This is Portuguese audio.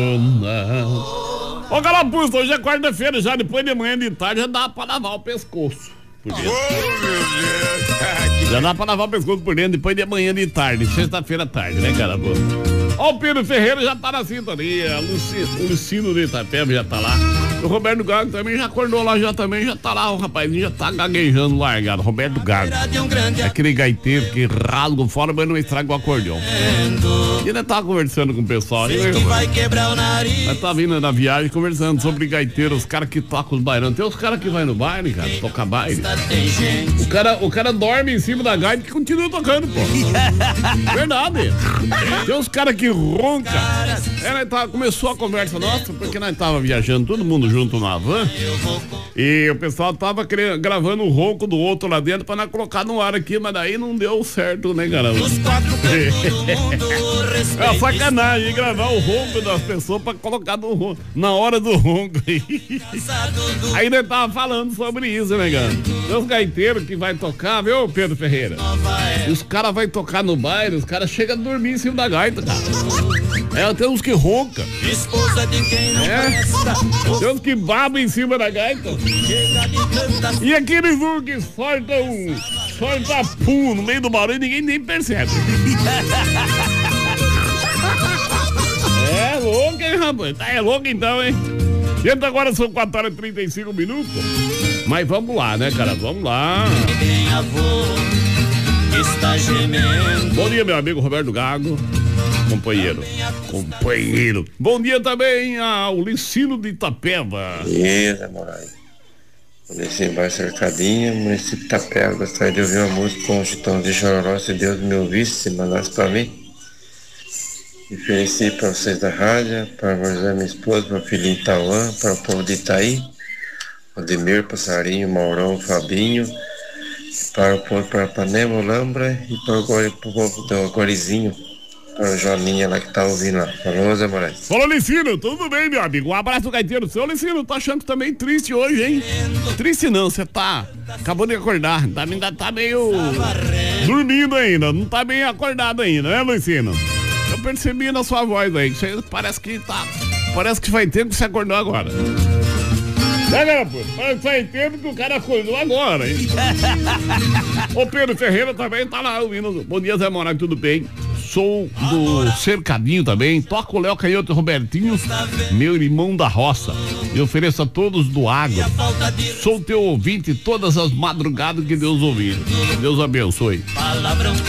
Ô, Galapuz, hoje é quarta-feira, já depois de manhã de tarde já dá pra lavar o pescoço por dentro. Já dá pra lavar o pescoço por dentro depois de manhã de tarde, sexta-feira à tarde, né, Galapuz? Ó, o Pedro Ferreira já tá na sintonia, o Lucino de Itapeva já tá lá. O Roberto Gago também já acordou lá, já tá lá, o rapazinho já tá gaguejando largado. Roberto Gago, aquele gaiteiro que rasga fora, mas não estraga o acordeão. E ele tava conversando com o pessoal, nós tá vindo na viagem conversando sobre gaiteiro, os caras que tocam os bairros. Tem os caras que vai no baile, cara, toca baile. O cara dorme em cima da gaita e continua tocando, pô. Verdade. Tem uns caras que ronca. Começou a conversa nossa, porque nós tava viajando, todo mundo junto na van, e o pessoal tava gravando o ronco do outro lá dentro pra nós colocar no ar aqui, mas daí não deu certo, né, galera? É sacanagem gravar o ronco das pessoas pra colocar na hora do ronco. Aí nós tava falando sobre isso, né, galera? Tem os gaiteiros que vai tocar, viu, Pedro Ferreira? E os caras vai tocar no baile, os caras chegam a dormir em cima da gaita, cara. Tem uns que ronca. Tem uns que babam em cima da gaita. E aqueles que soltam pum no meio do barulho e ninguém nem percebe. É louco, hein, rapaz? É louco então, hein? E agora são 4h35. Mas vamos lá, né, cara? Vamos lá. Bom dia, meu amigo Roberto Gago. Companheiro. Bom dia também ao Licino de Itapeva. Beleza, Moraes. Licino Bairro Cercadinha, município de Itapeva. Gostaria de ouvir uma música com o Chitão de Chororó, se Deus me ouvisse, se mandasse pra mim. Ofereci para vocês da rádio, para a minha esposa, para o filhinho Itauã, para o povo de Itaí, Ademir, Passarinho, Maurão, Fabinho, para o povo para Panema, Lambra e para o povo do Gorizinho. Para o Joninha lá que tá ouvindo lá. Falou, Zé Moraes. Fala, Licino, tudo bem, meu amigo? Um abraço do gaiteiro seu. Licino, tô achando também triste hoje, hein? Triste não, você acabou de acordar, ainda tá meio dormindo ainda, não tá bem acordado ainda, né, Licino? Eu percebi na sua voz aí, que você parece que faz tempo que você acordou agora. Parece que faz tempo que o cara acordou agora, hein? O Pedro Ferreira também tá lá ouvindo. Bom dia, Zé Moraes, tudo bem? Sou do Cercadinho também, toco o Léo Canhoto e Robertinho, meu irmão da roça. E ofereço a todos do agro. Sou teu ouvinte todas as madrugadas que Deus ouvir. Deus abençoe.